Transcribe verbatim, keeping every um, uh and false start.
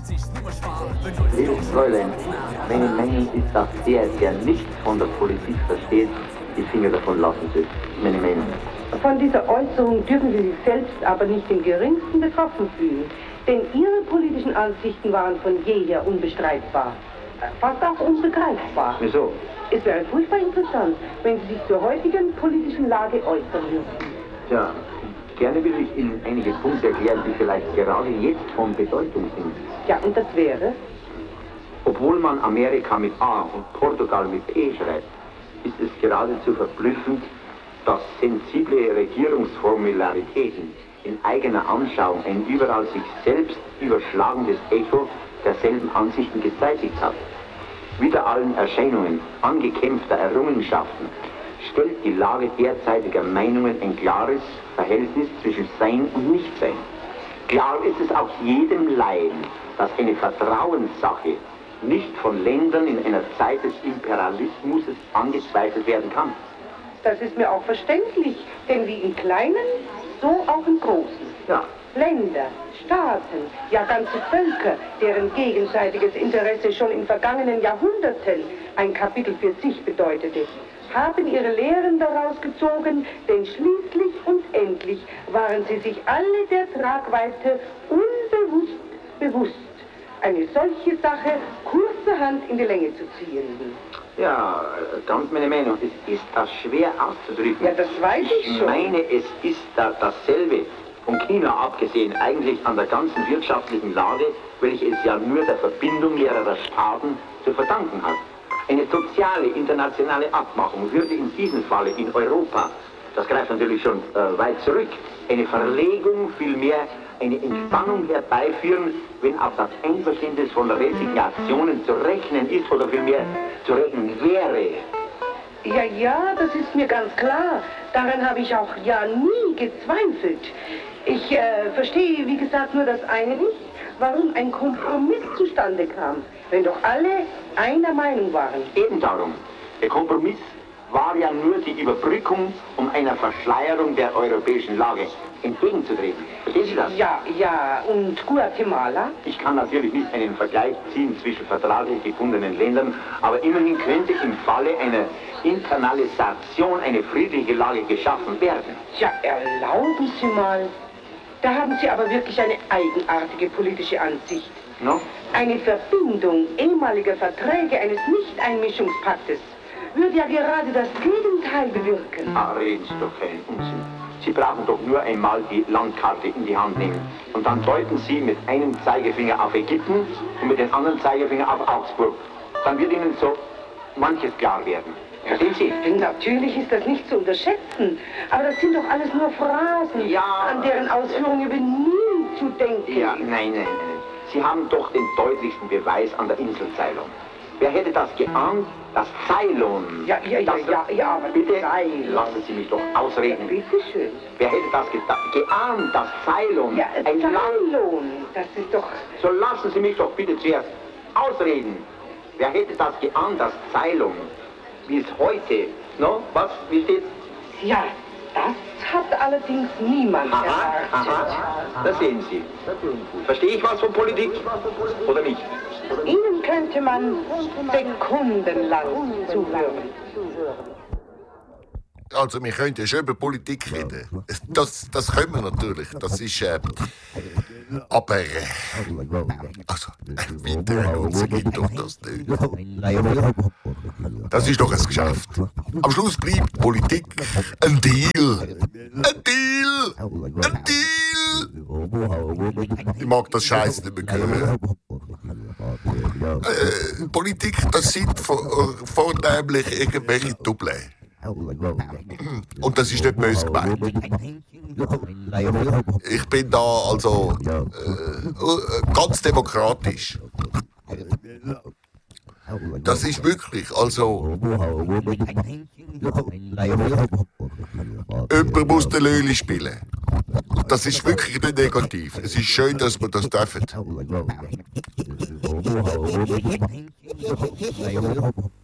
Liebes Fräulein, meine Meinung ist, dass der, der nichts von der Politik versteht, die Finger davon lassen soll. Meine Meinung. Von dieser Äußerung dürfen Sie sich selbst aber nicht im geringsten betroffen fühlen. Denn Ihre politischen Ansichten waren von jeher unbestreitbar. Fast auch unbegreifbar. Wieso? Es wäre furchtbar interessant, wenn Sie sich zur heutigen politischen Lage äußern würden. Ja, gerne will ich Ihnen einige Punkte erklären, die vielleicht gerade jetzt von Bedeutung sind. Ja, und das wäre? Obwohl man Amerika mit A und Portugal mit P schreibt, ist es geradezu verblüffend, dass sensible Regierungsformularitäten in eigener Anschauung ein überall sich selbst überschlagendes Echo derselben Ansichten gezeitigt hat. Wider allen Erscheinungen angekämpfter Errungenschaften stellt die Lage derzeitiger Meinungen ein klares Verhältnis zwischen Sein und Nichtsein. Klar ist es auch jedem Laien, dass eine Vertrauenssache nicht von Ländern in einer Zeit des Imperialismus angezweifelt werden kann. Das ist mir auch verständlich, denn wie im Kleinen, so auch im Großen. Ja. Länder, Staaten, ja ganze Völker, deren gegenseitiges Interesse schon in vergangenen Jahrhunderten ein Kapitel für sich bedeutete, haben ihre Lehren daraus gezogen, denn schließlich und endlich waren sie sich alle der Tragweite unbewusst bewusst, eine solche Sache kurzerhand in die Länge zu ziehen. Ja, ganz meine Meinung. Es ist das schwer auszudrücken. Ja, das weiß ich schon. Ich meine, es ist da dasselbe, von China abgesehen, eigentlich an der ganzen wirtschaftlichen Lage, welche es ja nur der Verbindung mehrerer Staaten zu verdanken hat. Eine soziale, internationale Abmachung würde in diesem Falle in Europa, das greift natürlich schon äh, weit zurück, eine Verlegung, vielmehr eine Entspannung herbeiführen, wenn auf das Einverständnis von Resignationen zu rechnen ist oder vielmehr zu rechnen wäre. Ja, ja, das ist mir ganz klar. Daran habe ich auch ja nie gezweifelt. Ich äh, verstehe, wie gesagt, nur das eine nicht, warum ein Kompromiss zustande kam, wenn doch alle einer Meinung waren. Eben darum. Der Kompromiss war ja nur die Überbrückung, um einer Verschleierung der europäischen Lage entgegenzutreten. Verstehen Sie das? Ja, ja, und Guatemala? Ich kann natürlich nicht einen Vergleich ziehen zwischen vertraglich gebundenen Ländern, aber immerhin könnte im Falle einer Internalisation eine friedliche Lage geschaffen werden. Ja, erlauben Sie mal. Da haben Sie aber wirklich eine eigenartige politische Ansicht. No? Eine Verbindung ehemaliger Verträge eines Nichteinmischungspaktes würde ja gerade das Gegenteil bewirken. Ah, reden Sie doch keinen Unsinn. Sie brauchen doch nur einmal die Landkarte in die Hand nehmen. Und dann deuten Sie mit einem Zeigefinger auf Ägypten und mit dem anderen Zeigefinger auf Augsburg. Dann wird Ihnen so manches klar werden. Verstehen Sie? Natürlich ist das nicht zu unterschätzen. Aber das sind doch alles nur Phrasen, ja, an deren Ausführung wir nie zu denken. Ja, nein, nein, nein. Sie haben doch den deutlichsten Beweis an der Insel Ceylon. Wer hätte das geahnt? Das Ceylon. Ja, ja, ja, das, ja, ja, aber bitte Ceylon. lassen Sie mich doch ausreden. Ja, bitte schön. Wer hätte das ge geahnt? Das Ceylon. Ja, ein Ceylon, Land. das ist doch... So lassen Sie mich doch bitte zuerst ausreden. Wer hätte das geahnt? Das Ceylon. Wie es heute, no? Was? Wie steht's? Ja, das hat allerdings niemand Aha, erwartet. aha, das sehen Sie. Verstehe ich was von Politik oder nicht? Ihnen könnte man sekundenlang zuhören. Also, wir können ja schon über Politik reden. Das, das können wir natürlich. Das ist. Äh, aber. Äh, also, äh, weiter Nutzen gibt doch das nicht. Das ist doch ein Geschäft. Am Schluss bleibt Politik ein Deal. Ein Deal! Ein Deal! Ich mag das Scheiß nicht mehr hören. Äh, Politik, das sind vor, vornehmlich irgendwelche Double. Und das ist nicht böse gemeint. Ich bin da also äh, ganz demokratisch. Das ist wirklich, also... Jemand muss den Löli spielen. Das ist wirklich nicht negativ. Es ist schön, dass wir das dürfen.